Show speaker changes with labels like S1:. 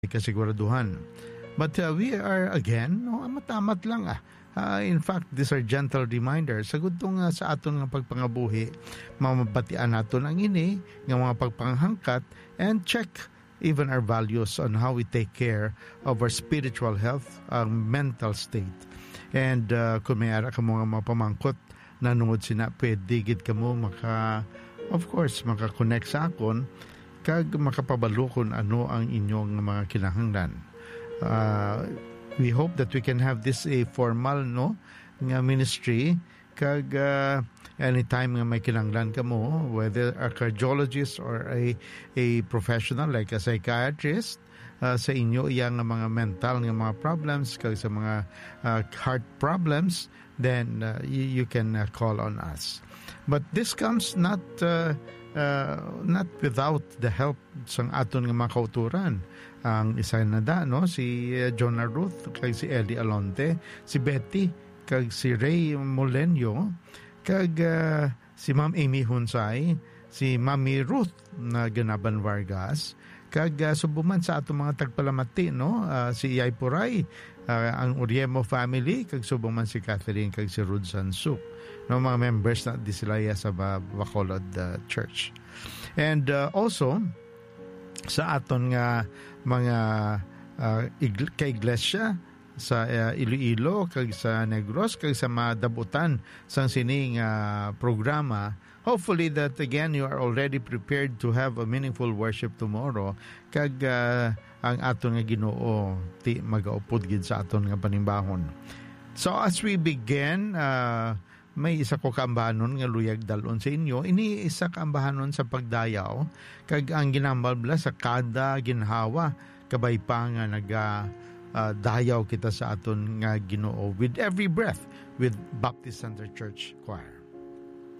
S1: kasiguraduhan. But we are again, no, matamat lang in fact, these are gentle reminders. Sagud to nga sa aton nga pagpangabuhi, mamabatian naton ang ini, nga mga pagpanghangkat, and check even our values on how we take care of our spiritual health, our mental state. And kung may ara ka mga mapamangkot, nanood sina, pwede gid ka mo of course, maka-connect sa akon, kag makapabalo kung ano ang inyong mga kinahanglan. We hope that we can have this a formal nga ministry, kag anytime nga may kinahanglan ka mo, whether a cardiologist or a professional like a psychiatrist, sa inyo iyang mga mental nga mga problems, kag sa mga heart problems, then you can call on us. But this comes not without the help sang aton nga mga kauturan. Ang isa na si Jonah Ruth, kag si Ellie Alonte, si Betty, kag si Ray Molenyo, kag si Ma'am Amy Hunsay, si Mami Ruth na Ganaban Vargas, kag subuman sa atong mga tagpalamati, si Yay Puray, ang Uriemo family, kag subuman si Catherine, kag si Rud Sansuk, mga members na di sila sa Bacolod Church. And also sa aton nga mga kaiglesia sa Iloilo, kag sa Negros, kag sa madabutan sang sining programa. Hopefully that again you are already prepared to have a meaningful worship tomorrow, kag ang aton nga Ginoo ti magaupod gid sa aton nga panimbahon. So as we begin, may isa ko kaambahanon nga luyag dalon sa inyo. Ini isa kaambahanon sa pagdayaw, kag ang ginambabla sa kada ginhawa kabay pa nga dayaw kita sa aton nga Ginoo with every breath with Baptist Center Church Choir.